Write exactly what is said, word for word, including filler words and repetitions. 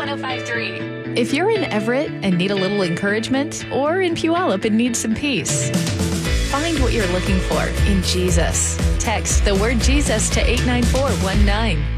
one oh five point three. If you're in Everett and need a little encouragement, or in Puyallup and need some peace, find what you're looking for in Jesus. Text the word Jesus to eight nine four one nine.